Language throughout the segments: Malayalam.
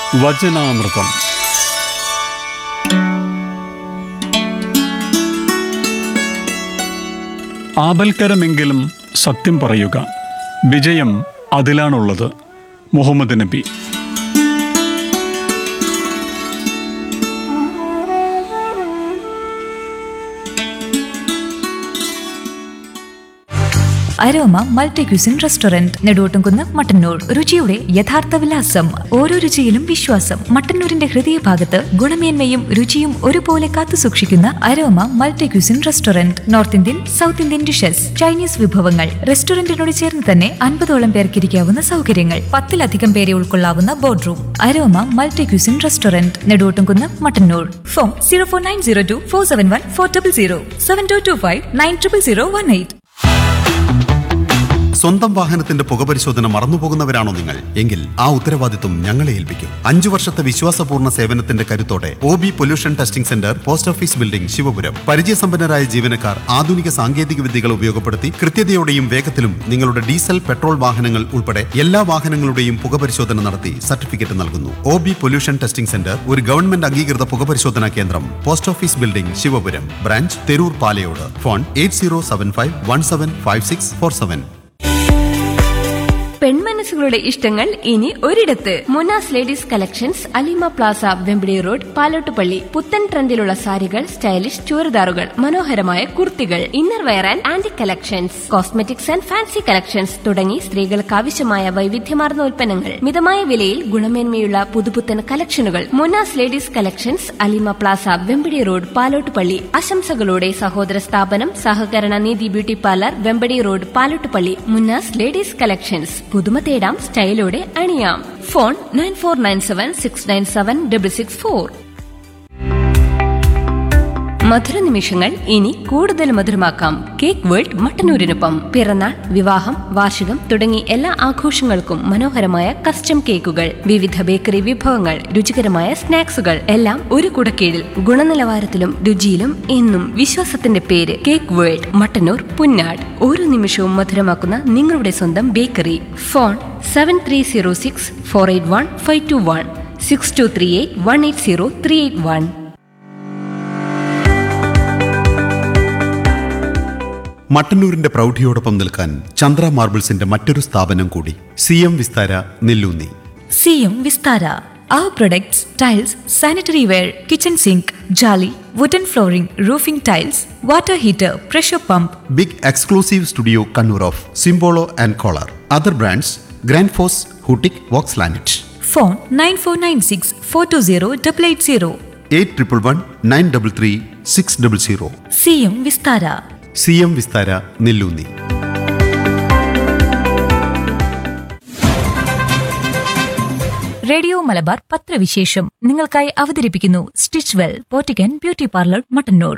വചനാമൃതം. ആപൽക്കരമെങ്കിലും സത്യം പറയുക, വിജയം അതിലാണുള്ളത്. മുഹമ്മദ് നബി. Aroma multi cuisine restaurant, Neduvottumkunnu, Mattannur. രുചിയുടെ യഥാർത്ഥ വിലാസം, ഓരോ രുചിയിലും വിശ്വാസം. മട്ടന്നൂരിന്റെ ഹൃദയഭാഗത്ത് ഗുണമേന്മയും രുചിയും ഒരുപോലെ കാത്തുസൂക്ഷിക്കുന്ന aroma multi cuisine restaurant. North Indian, south Indian dishes, Chinese വിഭവങ്ങൾ. റെസ്റ്റോറന്റിനോട് ചേർന്ന് തന്നെ 50ഓളം പേർക്ക് ഇരിക്കാവുന്ന സൗകര്യങ്ങൾ, 10ലധികം പേരെ ഉൾക്കൊള്ളാവുന്ന board room. Aroma multi cuisine restaurant, Neduvottumkunnu, Mattannur. Phone 04902471400, 7225900018. സ്വന്തം വാഹനത്തിന്റെ പുകപരിശോധന മറന്നുപോകുന്നവരാണോ നിങ്ങൾ? എങ്കിൽ ആ ഉത്തരവാദിത്വം ഞങ്ങളെ ഏൽപ്പിക്കും. 5 വർഷത്തെ വിശ്വാസപൂർണ്ണ സേവനത്തിന്റെ കരുത്തോടെ OB pollution testing centre, post office building, Sivapuram. പരിചയസമ്പന്നരായ ജീവനക്കാർ ആധുനിക സാങ്കേതിക വിദ്യകൾ ഉപയോഗപ്പെടുത്തി കൃത്യതയോടെയും വേഗത്തിലും നിങ്ങളുടെ ഡീസൽ, പെട്രോൾ വാഹനങ്ങൾ ഉൾപ്പെടെ എല്ലാ വാഹനങ്ങളുടെയും പുകപരിശോധന നടത്തി സർട്ടിഫിക്കറ്റ് നൽകുന്നു. OB പൊല്യൂഷൻ ടെസ്റ്റിംഗ് സെന്റർ ഒരു ഗവൺമെന്റ് അംഗീകൃത പുകപരിശോധനാ കേന്ദ്രം. Post office building, Sivapuram. Branch Theroor, Palayode. Phone 8075175647. പെൺമനസ്സുകളുടെ ഇഷ്ടങ്ങൾ ഇനി ഒരിടത്ത്. Munas ladies collections, Alima Plaza, Vempidi road, Palottupalli. പുത്തൻ ട്രെൻഡിലുള്ള സാരികൾ, സ്റ്റൈലിഷ് ചുരിദാറുകൾ, മനോഹരമായ കുർത്തികൾ, inner wear and antique collections, cosmetics and fancy collections തുടങ്ങി സ്ത്രീകൾക്ക് ആവശ്യമായ വൈവിധ്യമാർന്ന ഉൽപ്പന്നങ്ങൾ മിതമായ വിലയിൽ ഗുണമേന്മയുള്ള പുതുപുത്തൻ കളക്ഷനുകൾ. Munas ladies collections, Alima Plaza, Vempadi road, Palottupalli. ആശംസകളോടെ സഹോദര സ്ഥാപനം സഹകരണ നീതി beauty parlour, Vempadi road, Palottupalli. Munas ladies collections. പുതുമ തേടാം, സ്റ്റൈലോടെ അണിയാം. ഫോൺ 9497697664. മധുര നിമിഷങ്ങൾ ഇനി കൂടുതൽ മധുരമാക്കാം. Cake world മട്ടന്നൂരിനൊപ്പം. പിറന്നാൾ, വിവാഹം, വാർഷികം തുടങ്ങി എല്ലാ ആഘോഷങ്ങൾക്കും മനോഹരമായ കസ്റ്റം കേക്കുകൾ, വിവിധ ബേക്കറി വിഭവങ്ങൾ, രുചികരമായ സ്നാക്സുകൾ എല്ലാം ഒരു കുടക്കീഴിൽ. ഗുണനിലവാരത്തിലും രുചിയിലും എന്നും വിശ്വാസത്തിന്റെ പേര് കേക്ക് വേൾഡ്, മട്ടന്നൂർ, പുന്നാട്. ഓരോ നിമിഷവും മധുരമാക്കുന്ന നിങ്ങളുടെ സ്വന്തം ബേക്കറി. ഫോൺ 7306481521, 6238180381. മട്ടന്നൂരിന്റെ പ്രൗഢിയോടൊപ്പം നിൽക്കാൻ ചന്ദ്ര മാർബിൾസിന്റെ മറ്റൊരു സ്ഥാപനം കൂടി. CM Vistara, Nelloonni. CM Vistara. Our products, tiles, sanitary ware, kitchen sink, jolly, wooden flooring, roofing tiles, water heater, pressure pump. Big exclusive studio Kannur of സിംബോളോ and collar. Other brands grand FOSS, ഹൂട്ടിക്, Woakes ലാനറ്റ്. Phone 9496420880. 8111933600. CM Vistara. CM Vistara, Nelloonni. Radio Malabar പത്രവിശേഷം നിങ്ങൾക്കായി അവതരിപ്പിക്കുന്നു stitch well, പോറ്റിക്കൻ beauty parlour, Mattannur.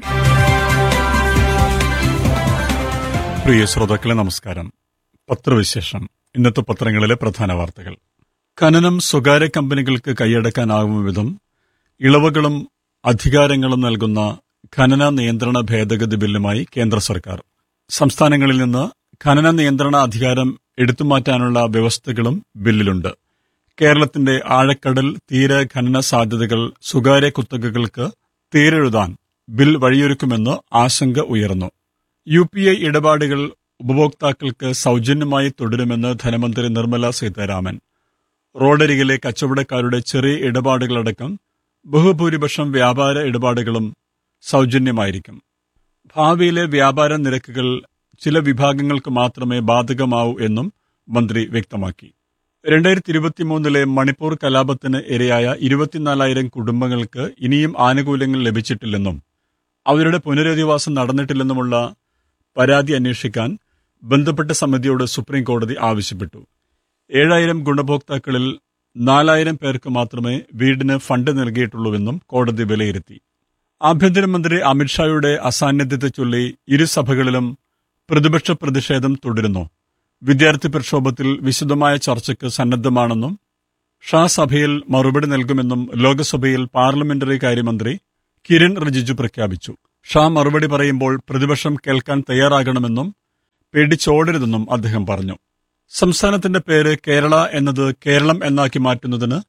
പ്രിയ ശ്രോതാക്കളെ നമസ്കാരം. പത്രവിശേഷം. ഇന്നത്തെ പത്രങ്ങളിലെ പ്രധാന വാർത്തകൾ. ഖനനം സ്വകാര്യ കമ്പനികൾക്ക് കൈയടക്കാനാകും വിധം ഇളവുകളും അധികാരങ്ങളും നൽകുന്ന ഖനന നിയന്ത്രണ ഭേദഗതി ബില്ലുമായി കേന്ദ്ര സർക്കാർ. സംസ്ഥാനങ്ങളിൽ നിന്ന് ഖനന നിയന്ത്രണ അധികാരം എടുത്തുമാറ്റാനുള്ള വ്യവസ്ഥകളും ബില്ലിലുണ്ട്. കേരളത്തിന്റെ ആഴക്കടൽ തീര ഖനന സാധ്യതകൾ സ്വകാര്യ കുത്തകകൾക്ക് തീരെഴുതാൻ ബിൽ വഴിയൊരുക്കുമെന്ന് ആശങ്ക ഉയർന്നു. UPI ഇടപാടുകൾ ഉപഭോക്താക്കൾക്ക് സൗജന്യമായി തുടരുമെന്ന് ധനമന്ത്രി നിർമ്മല സീതാരാമൻ. റോഡരികിലെ കച്ചവടക്കാരുടെ ചെറിയ ഇടപാടുകളടക്കം ബഹുഭൂരിപക്ഷം വ്യാപാര ഇടപാടുകളും സൗജന്യമായിരിക്കും. ഭാവിയിലെ വ്യാപാര നിരക്കുകൾ ചില വിഭാഗങ്ങൾക്ക് മാത്രമേ ബാധകമാവൂ എന്നും മന്ത്രി വ്യക്തമാക്കി. 2023 മണിപ്പൂർ കലാപത്തിന് ഇരയായ 24,000 കുടുംബങ്ങൾക്ക് ഇനിയും ആനുകൂല്യങ്ങൾ ലഭിച്ചിട്ടില്ലെന്നും അവരുടെ പുനരധിവാസം നടന്നിട്ടില്ലെന്നുമുള്ള പരാതി അന്വേഷിക്കാൻ ബന്ധപ്പെട്ട സമിതിയോട് സുപ്രീംകോടതി ആവശ്യപ്പെട്ടു. 7,000 ഗുണഭോക്താക്കളിൽ 4,000 പേർക്ക് മാത്രമേ വീടിന് ഫണ്ട് നൽകിയിട്ടുള്ളൂവെന്നും കോടതി വിലയിരുത്തി. ആഭ്യന്തരമന്ത്രി അമിത്ഷായുടെ അസാന്നിധ്യത്തെ ചൊല്ലി ഇരുസഭകളിലും പ്രതിപക്ഷ പ്രതിഷേധം തുടരുന്നു. വിദ്യാർത്ഥി പ്രക്ഷോഭത്തിൽ വിശദമായ ചർച്ചയ്ക്ക് സന്നദ്ധമാണെന്നും ഷാ സഭയിൽ മറുപടി നൽകുമെന്നും ലോക്സഭയിൽ പാർലമെന്ററി കാര്യമന്ത്രി കിരൺ റിജിജു പ്രഖ്യാപിച്ചു. ഷാ മറുപടി പറയുമ്പോൾ പ്രതിപക്ഷം കേൾക്കാൻ തയ്യാറാകണമെന്നും പേടിച്ചോടരുതെന്നും അദ്ദേഹം പറഞ്ഞു. സംസ്ഥാനത്തിന്റെ പേര് കേരള എന്നത് കേരളം എന്നാക്കി മാറ്റുന്നതിന്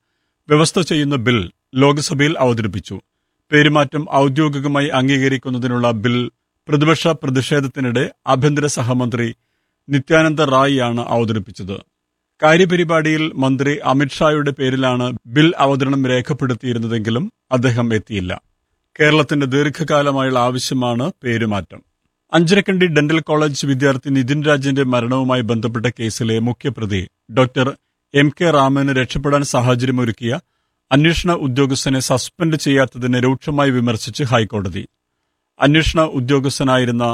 വ്യവസ്ഥ ചെയ്യുന്ന ബിൽ ലോക്സഭയിൽ അവതരിപ്പിച്ചു. പേരുമാറ്റം ഔദ്യോഗികമായി അംഗീകരിക്കുന്നതിനുള്ള ബിൽ പ്രതിപക്ഷ പ്രതിഷേധത്തിനിടെ ആഭ്യന്തര സഹമന്ത്രി നിത്യാനന്ദ റായിയാണ് അവതരിപ്പിച്ചത്. കാര്യപരിപാടിയിൽ മന്ത്രി അമിത്ഷായുടെ പേരിലാണ് ബിൽ അവതരണം രേഖപ്പെടുത്തിയിരുന്നതെങ്കിലും അദ്ദേഹം എത്തിയില്ല. കേരളത്തിന്റെ ദീർഘകാലമായുള്ള ആവശ്യമാണ് പേരുമാറ്റം. അഞ്ചരക്കണ്ടി ഡെന്റൽ കോളേജ് വിദ്യാർത്ഥി നിതിൻ രാജിന്റെ മരണവുമായി ബന്ധപ്പെട്ട കേസിലെ മുഖ്യപ്രതി ഡോക്ടർ MK രാമന് രക്ഷപ്പെടാൻ സാഹചര്യമൊരുക്കിയ അന്വേഷണ ഉദ്യോഗസ്ഥനെ സസ്പെൻഡ് ചെയ്യാത്തതിനെ രൂക്ഷമായി വിമർശിച്ച് ഹൈക്കോടതി. അന്വേഷണ ഉദ്യോഗസ്ഥനായിരുന്ന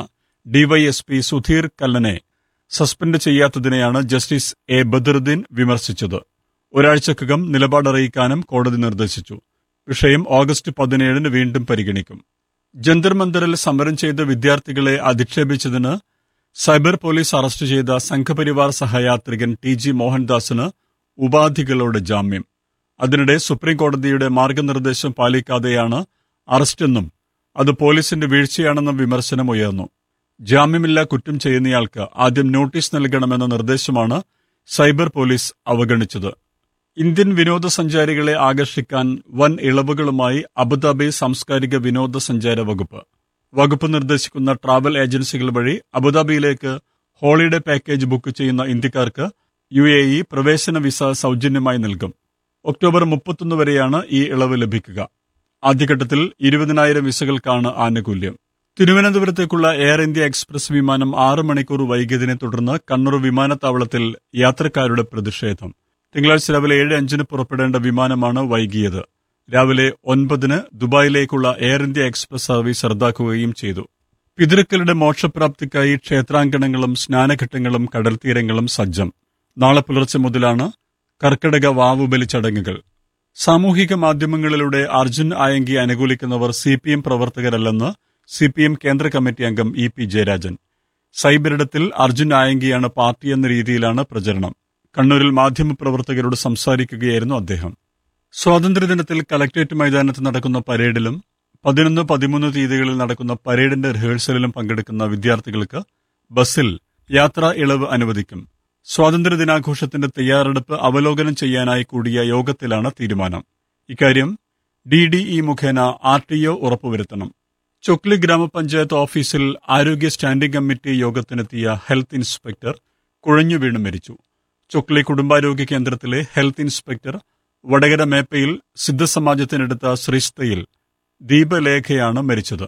DYSP Sudheer കല്ലനെ suspend ചെയ്യാത്തതിനെയാണ് justice A Badaruddin വിമർശിച്ചത്. ഒരാഴ്ചക്കകം നിലപാടറിയിക്കാനും കോടതി നിർദ്ദേശിച്ചു. വിഷയം ഓഗസ്റ്റ് 17 വീണ്ടും പരിഗണിക്കും. ജന്തർ മന്ദറിൽ സമരം ചെയ്ത വിദ്യാർത്ഥികളെ അധിക്ഷേപിച്ചതിന് സൈബർ പോലീസ് അറസ്റ്റ് ചെയ്ത സംഘപരിവാർ സഹയാത്രികൻ TG മോഹൻദാസിന് ഉപാധികളോട് ജാമ്യം. അതിനിടെ സുപ്രീംകോടതിയുടെ മാർഗനിർദ്ദേശം പാലിക്കാതെയാണ് അറസ്റ്റെന്നും അത് പോലീസിന്റെ വീഴ്ചയാണെന്നും വിമർശനം ഉയർന്നു. ജാമ്യമില്ലാ കുറ്റം ചെയ്യുന്നയാൾക്ക് ആദ്യം നോട്ടീസ് നൽകണമെന്ന നിർദ്ദേശമാണ് സൈബർ പോലീസ് അവഗണിച്ചത്. ഇന്ത്യൻ വിനോദസഞ്ചാരികളെ ആകർഷിക്കാൻ വൻ ഇളവുകളുമായി അബുദാബി സാംസ്കാരിക വിനോദസഞ്ചാര വകുപ്പ് നിർദ്ദേശിക്കുന്ന ട്രാവൽ ഏജൻസികൾ വഴി അബുദാബിയിലേക്ക് ഹോളിഡേ പാക്കേജ് ബുക്ക് ചെയ്യുന്ന ഇന്ത്യക്കാർക്ക് UAE പ്രവേശന വിസ സൗജന്യമായി നൽകും. ഒക്ടോബർ 31 വരെയാണ് ഈ ഇളവ് ലഭിക്കുക. ആദ്യഘട്ടത്തിൽ 20,000 വിസകൾക്കാണ് ആനുകൂല്യം. തിരുവനന്തപുരത്തേക്കുള്ള എയർ ഇന്ത്യ എക്സ്പ്രസ് വിമാനം 6 മണിക്കൂർ വൈകിയതിനെ തുടർന്ന് കണ്ണൂർ വിമാനത്താവളത്തിൽ യാത്രക്കാരുടെ പ്രതിഷേധം. തിങ്കളാഴ്ച രാവിലെ 7:05 പുറപ്പെടേണ്ട വിമാനമാണ് വൈകിയത്. രാവിലെ 9 ദുബായിലേക്കുള്ള എയർ ഇന്ത്യ എക്സ്പ്രസ് സർവീസ് റദ്ദാക്കുകയും ചെയ്തു. പിതൃക്കളുടെ മോക്ഷപ്രാപ്തിക്കായി ക്ഷേത്രാങ്കണങ്ങളും സ്നാനഘട്ടങ്ങളും കടൽത്തീരങ്ങളും സജ്ജം. നാളെ പുലർച്ചെ മുതലാണ് കർക്കിടക വാവുബലി ചടങ്ങുകൾ. സാമൂഹിക മാധ്യമങ്ങളിലൂടെ അർജുൻ ആയങ്കിയെ അനുകൂലിക്കുന്നവർ CPM പ്രവർത്തകരല്ലെന്ന് CPM കേന്ദ്ര കമ്മിറ്റി അംഗം EP ജയരാജൻ. സൈബറിടത്തിൽ അർജുൻ ആയങ്കിയാണ് പാർട്ടിയെന്ന രീതിയിലാണ് പ്രചരണം. കണ്ണൂരിൽ മാധ്യമപ്രവർത്തകരോട് സംസാരിക്കുകയായിരുന്നു അദ്ദേഹം. സ്വാതന്ത്ര്യദിനത്തിൽ കലക്ട്രേറ്റ് മൈതാനത്ത് നടക്കുന്ന പരേഡിലും 11, 13 തീയതികളിൽ നടക്കുന്ന പരേഡിന്റെ റിഹേഴ്സലിലും പങ്കെടുക്കുന്ന വിദ്യാർത്ഥികൾക്ക് ബസ്സിൽ യാത്രാ ഇളവ് അനുവദിക്കും. സ്വാതന്ത്ര്യദിനാഘോഷത്തിന്റെ തയ്യാറെടുപ്പ് അവലോകനം ചെയ്യാനായി കൂടിയ യോഗത്തിലാണ് തീരുമാനം. ഇക്കാര്യം DDE മുഖേന RTO ഉറപ്പുവരുത്തണം. ചൊക്ലി ഗ്രാമപഞ്ചായത്ത് ഓഫീസിൽ ആരോഗ്യ സ്റ്റാൻഡിംഗ് കമ്മിറ്റി യോഗത്തിനെത്തിയ ഹെൽത്ത് ഇൻസ്പെക്ടർ കുഴഞ്ഞു വീണ് മരിച്ചു. ചൊക്ലി കുടുംബാരോഗ്യ കേന്ദ്രത്തിലെ ഹെൽത്ത് ഇൻസ്പെക്ടർ വടകര മേപ്പയിൽ സിദ്ധസമാജത്തിനടുത്ത ശ്രീസ്തയിൽ ദീപലേഖയാണ് മരിച്ചത്.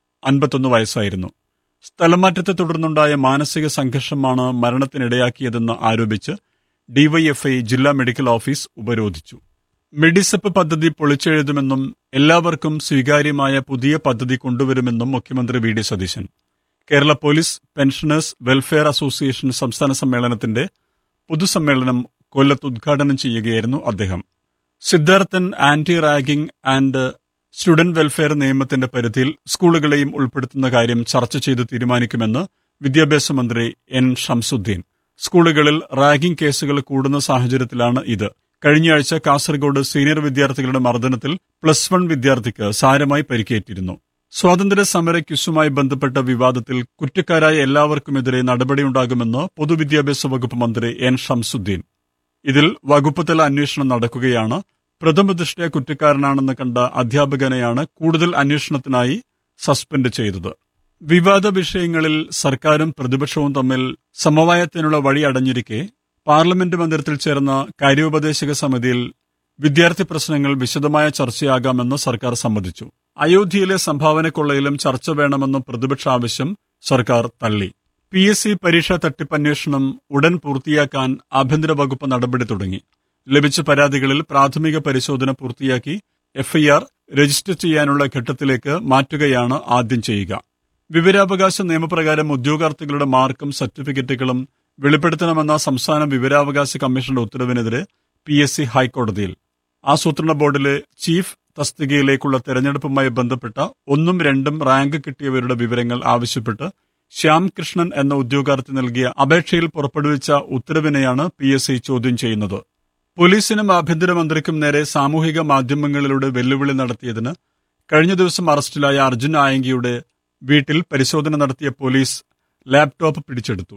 51 വയസ്സായിരുന്നു. സ്ഥലമാറ്റത്തെ തുടർന്നുണ്ടായ മാനസിക സംഘർഷമാണ് മരണത്തിനിടയാക്കിയതെന്ന് ആരോപിച്ച് DYFI ജില്ലാ മെഡിക്കൽ ഓഫീസ് ഉപരോധിച്ചു. മെഡിസെപ്പ് പദ്ധതി പൊളിച്ചെഴുതുമെന്നും എല്ലാവർക്കും സ്വീകാര്യമായ പുതിയ പദ്ധതി കൊണ്ടുവരുമെന്നും മുഖ്യമന്ത്രി VD Satheesan. Kerala police pensioners welfare association സംസ്ഥാന സമ്മേളനത്തിന്റെ പൊതുസമ്മേളനം കൊല്ലത്ത് ഉദ്ഘാടനം ചെയ്യുകയായിരുന്നു അദ്ദേഹം. Siddharthan anti ragging and student welfare നിയമത്തിന്റെ പരിധിയിൽ സ്കൂളുകളെയും ഉൾപ്പെടുത്തുന്ന കാര്യം ചർച്ച ചെയ്ത് തീരുമാനിക്കുമെന്ന് വിദ്യാഭ്യാസ മന്ത്രി N ഷംസുദ്ദീൻ. സ്കൂളുകളിൽ റാഗിംഗ് കേസുകൾ കൂടുന്ന സാഹചര്യത്തിലാണ് ഇത്. കഴിഞ്ഞയാഴ്ച കാസർഗോഡ് സീനിയർ വിദ്യാർത്ഥികളുടെ മർദ്ദനത്തിൽ +1 വിദ്യാർത്ഥിക്ക് സാരമായി പരിക്കേറ്റിരുന്നു. സ്വാതന്ത്ര്യ സമര ക്വിസുമായി ബന്ധപ്പെട്ട വിവാദത്തിൽ കുറ്റക്കാരായ എല്ലാവർക്കുമെതിരെ നടപടിയുണ്ടാകുമെന്ന് പൊതുവിദ്യാഭ്യാസ വകുപ്പ് മന്ത്രി N ഷംസുദ്ദീൻ. ഇതിൽ വകുപ്പുതല അന്വേഷണം നടക്കുകയാണ്. പ്രഥമദൃഷ്ട്യാ കുറ്റക്കാരനാണെന്ന് കണ്ട അധ്യാപകനെയാണ് കൂടുതൽ അന്വേഷണത്തിനായി സസ്പെൻഡ് ചെയ്തത്. വിവാദ വിഷയങ്ങളിൽ സർക്കാരും പ്രതിപക്ഷവും തമ്മിൽ സമവായത്തിനുള്ള വഴി അടഞ്ഞിരിക്കെ പാർലമെന്റ് മന്ദിരത്തിൽ ചേർന്ന കാര്യോപദേശക സമിതിയിൽ വിദ്യാർത്ഥി പ്രശ്നങ്ങൾ വിശദമായ ചർച്ചയാകാമെന്ന് സർക്കാർ സമ്മതിച്ചു. അയോധ്യയിലെ സംഭാവന കൊള്ളയിലും ചർച്ച വേണമെന്ന പ്രതിപക്ഷ ആവശ്യം സർക്കാർ തള്ളി. PSC പരീക്ഷാ തട്ടിപ്പന്വേഷണം ഉടൻ പൂർത്തിയാക്കാൻ ആഭ്യന്തര വകുപ്പ് നടപടി തുടങ്ങി. ലഭിച്ച പരാതികളിൽ പ്രാഥമിക പരിശോധന പൂർത്തിയാക്കി FIR രജിസ്റ്റർ ചെയ്യാനുള്ള ഘട്ടത്തിലേക്ക് മാറ്റുകയാണ് ആദ്യം ചെയ്യുക. വിവരാവകാശ നിയമപ്രകാരം ഉദ്യോഗാർത്ഥികളുടെ മാർക്കും സർട്ടിഫിക്കറ്റുകളും വെളിപ്പെടുത്തണമെന്ന സംസ്ഥാന വിവരാവകാശ കമ്മീഷന്റെ ഉത്തരവിനെതിരെ PSC ഹൈക്കോടതിയിൽ. ആസൂത്രണ ബോർഡിലെ ചീഫ് തസ്തികയിലേക്കുള്ള തെരഞ്ഞെടുപ്പുമായി ബന്ധപ്പെട്ട 1ഉം 2ഉം റാങ്ക് കിട്ടിയവരുടെ വിവരങ്ങൾ ആവശ്യപ്പെട്ട് ശ്യാം കൃഷ്ണൻ എന്ന ഉദ്യോഗാർത്ഥി നൽകിയ അപേക്ഷയിൽ പുറപ്പെടുവിച്ച ഉത്തരവിനെയാണ് PSC ചോദ്യം ചെയ്യുന്നത്. പോലീസിനും ആഭ്യന്തരമന്ത്രിക്കും നേരെ സാമൂഹിക മാധ്യമങ്ങളിലൂടെ വെല്ലുവിളി നടത്തിയതിന് കഴിഞ്ഞ ദിവസം അറസ്റ്റിലായ അർജുൻ ആയങ്കിയുടെ വീട്ടിൽ പരിശോധന നടത്തിയ പോലീസ് ലാപ്ടോപ്പ് പിടിച്ചെടുത്തു.